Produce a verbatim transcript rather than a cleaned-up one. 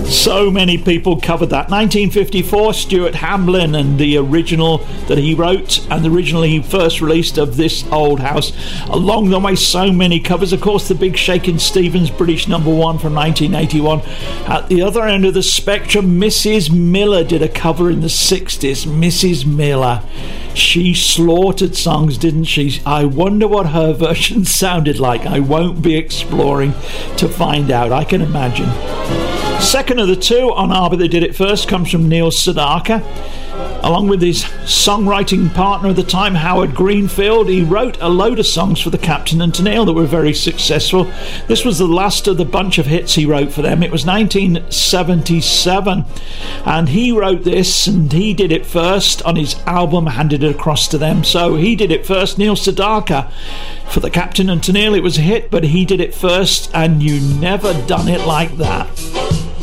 So many people covered that. nineteen fifty-four, Stuart Hamblin and the original that he wrote and originally he first released of This Old House. Along the way, so many covers. Of course, the big Shakin' Stevens British number one from nineteen eighty-one. At the other end of the spectrum, Missus Miller did a cover in the sixties. Missus Miller. She slaughtered songs, didn't she? I wonder what her version sounded like. I won't be exploring to find out. I can imagine. Second of the two on ABBA They Did It First comes from Neil Sedaka. Along with his songwriting partner at the time, Howard Greenfield, he wrote a load of songs for the Captain and Tennille that were very successful. This was the last of the bunch of hits he wrote for them. It was nineteen seventy-seven, and he wrote this, and he did it first on his album, handed it across to them. So he did it first, Neil Sedaka. For the Captain and Tennille, it was a hit, but he did it first, and You Never Done It Like That.